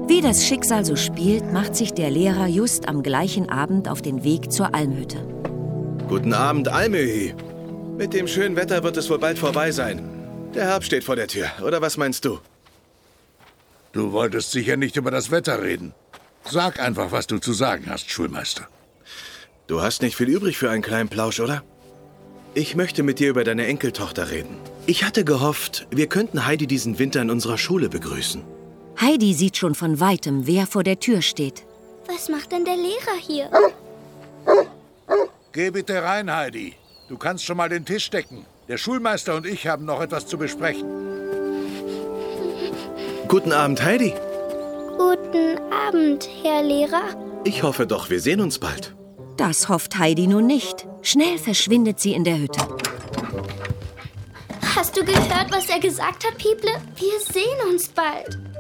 Wie das Schicksal so spielt, macht sich der Lehrer just am gleichen Abend auf den Weg zur Almhütte. Guten Abend, Almöhi. Mit dem schönen Wetter wird es wohl bald vorbei sein. Der Herbst steht vor der Tür, oder was meinst du? Du wolltest sicher nicht über das Wetter reden. Sag einfach, was du zu sagen hast, Schulmeister. Du hast nicht viel übrig für einen kleinen Plausch, oder? Ich möchte mit dir über deine Enkeltochter reden. Ich hatte gehofft, wir könnten Heidi diesen Winter in unserer Schule begrüßen. Heidi sieht schon von Weitem, wer vor der Tür steht. Was macht denn der Lehrer hier? Geh bitte rein, Heidi. Du kannst schon mal den Tisch decken. Der Schulmeister und ich haben noch etwas zu besprechen. Guten Abend, Heidi. Guten Abend, Herr Lehrer. Ich hoffe doch, wir sehen uns bald. Das hofft Heidi nun nicht. Schnell verschwindet sie in der Hütte. Hast du gehört, was er gesagt hat, Pieple? Wir sehen uns bald.